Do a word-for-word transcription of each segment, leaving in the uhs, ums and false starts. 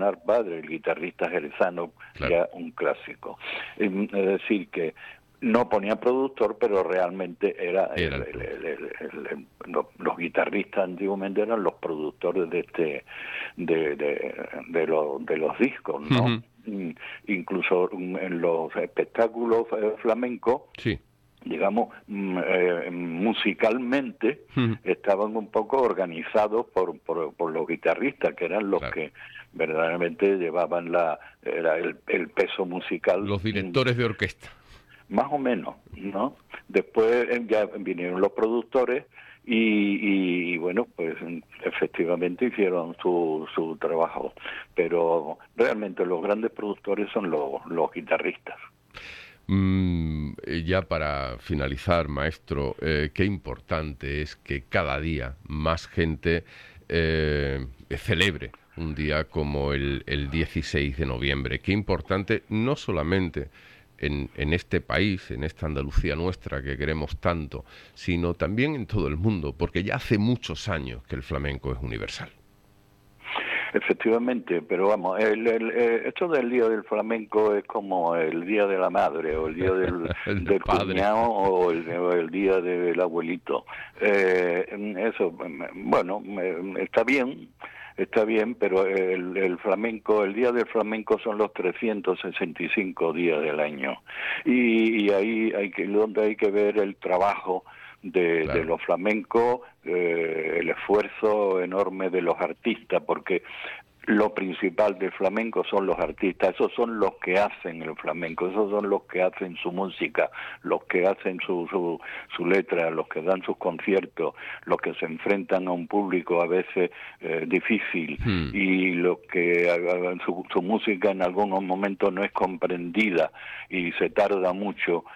arpa del guitarrista jerezano, claro. ya un clásico. Es decir, que no ponía productor, pero realmente era, era el, el, el, el, el, el, los, los guitarristas antiguamente eran los productores de este de de, de, lo, de los discos, ¿no? Uh-huh. Incluso en los espectáculos flamencos, sí. digamos, eh, musicalmente uh-huh. estaban un poco organizados por, por, por los guitarristas, que eran los claro. que verdaderamente llevaban la era el, el peso musical. Los directores de orquesta. Más o menos, ¿no? Después ya vinieron los productores y, y, y bueno, pues efectivamente hicieron su, su trabajo, pero realmente los grandes productores son los, los guitarristas. Mm, ya para finalizar, maestro, eh, qué importante es que cada día más gente eh, celebre un día como el, el dieciséis de noviembre. Qué importante no solamente En, en este país, en esta Andalucía nuestra que queremos tanto, sino también en todo el mundo, porque ya hace muchos años que el flamenco es universal. Efectivamente, pero vamos, el, el, el, esto del Día del Flamenco es como el Día de la Madre, o el Día del, el del padre. cuñado, o el, o el Día del abuelito. Eh, eso, bueno, está bien, está bien, pero el, el flamenco, el Día del Flamenco son los trescientos sesenta y cinco días del año. Y, y ahí hay que, donde hay que ver el trabajo de, claro. de los flamencos, eh, el esfuerzo enorme de los artistas, porque lo principal del flamenco son los artistas, esos son los que hacen el flamenco, esos son los que hacen su música, los que hacen su, su, su letra, los que dan sus conciertos, los que se enfrentan a un público a veces eh, difícil hmm. y los que hagan su, su música en algunos momentos no es comprendida y se tarda mucho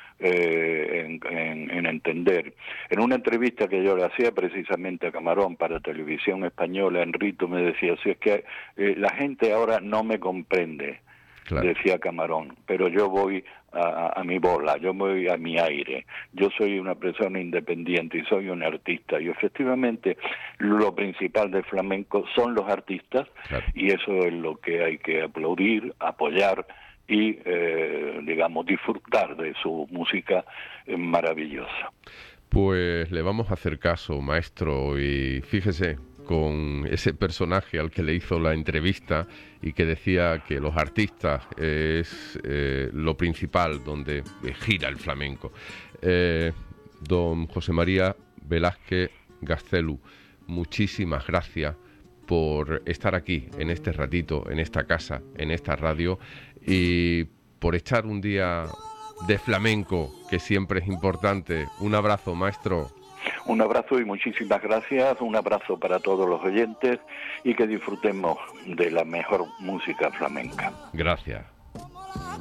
eh, en, en, en entender. En una entrevista que yo le hacía precisamente a Camarón para Televisión Española, Enrito me decía, si es que eh, la gente ahora no me comprende, claro. decía Camarón, pero yo voy a, a mi bola, yo voy a mi aire, yo soy una persona independiente y soy un artista, y efectivamente lo principal del flamenco son los artistas, claro. y eso es lo que hay que aplaudir, apoyar y, eh, digamos, disfrutar de su música eh, maravillosa. Pues le vamos a hacer caso, maestro, y fíjese, con ese personaje al que le hizo la entrevista y que decía que los artistas es eh, lo principal donde gira el flamenco. Eh, don José María Velázquez Gaztelu, muchísimas gracias por estar aquí en este ratito, en esta casa, en esta radio, y por echar un día de flamenco, que siempre es importante. Un abrazo, maestro. Un abrazo y muchísimas gracias, un abrazo para todos los oyentes y que disfrutemos de la mejor música flamenca. Gracias.